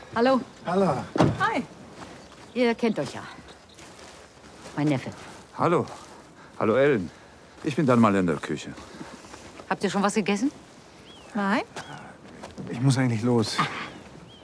Hallo. Hallo. Hi. Ihr kennt euch ja. Mein Neffe. Hallo. Hallo, Ellen. Ich bin dann mal in der Küche. Habt ihr schon was gegessen? Nein? Ich muss eigentlich los.